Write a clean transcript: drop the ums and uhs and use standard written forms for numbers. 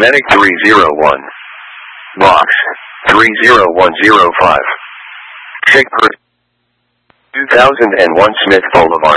Medic 301. Box 30105. Chick 2001 Smith Boulevard.